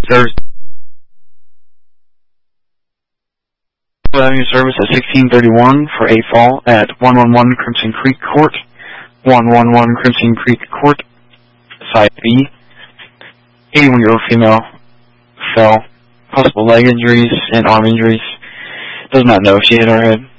Service. Avenue service at 1631 for a fall at 111 Crimson Creek Court. 111 Crimson Creek Court, Side B. 81-year-old female fell. Possible leg injuries and arm injuries. Does not know if she hit her head.